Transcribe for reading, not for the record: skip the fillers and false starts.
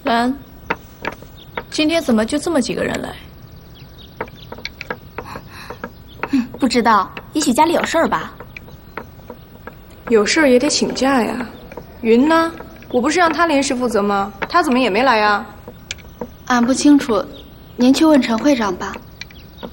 兰，今天怎么就这么几个人来？ 不知道，也许家里有事儿吧。 有事儿也得请假呀。云呢？我不是让他临时负责吗？他怎么也没来呀？ 俺不清楚，您去问陈会长吧。